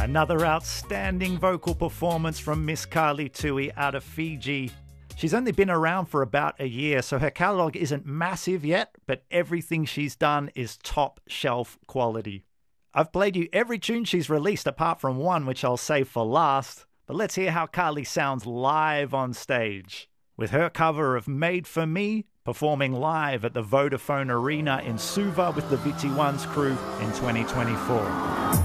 Another outstanding vocal performance from Miss Carly Tui out of Fiji. She's only been around for about a year, so her catalogue isn't massive yet, but everything she's done is top shelf quality. I've played you every tune she's released apart from one, which I'll save for last, but let's hear how Carly sounds live on stage, with her cover of Made For Me performing live at the Vodafone Arena in Suva with the VT1's crew in 2024.